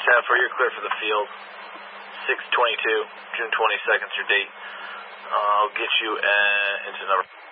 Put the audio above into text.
Cat 4, you're clear for the field. 6/22, June 22nd's your date. I'll get you into number